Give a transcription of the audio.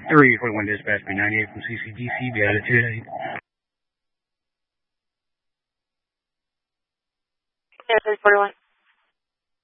341 dispatch, B98 from CCDC, Beatitude 8. Yeah, 341.